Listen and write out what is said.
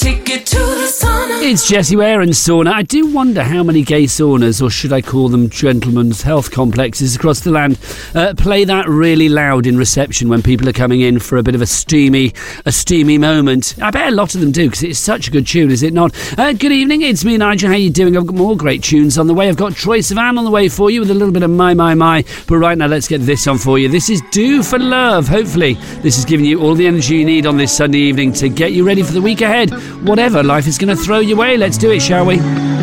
take it to the sauna. It's Jessie Ware and Sauna. I do wonder how many gay saunas, or should I call them gentlemen's health complexes across the land, play that really loud in reception when people are coming in for a bit of a steamy moment. I bet a lot of them do, because it's such a good tune, is it not? Good evening, it's me, Nigel. How you doing? I've got more great tunes on the way. I've got Troye Sivan on the way for you with a little bit of My. But right now, let's get this on for you. This is Do for Love. Hopefully, this is giving you all the energy you need on this Sunday evening to get you ready for the week ahead. Whatever life is going to throw your way, let's do it, shall we?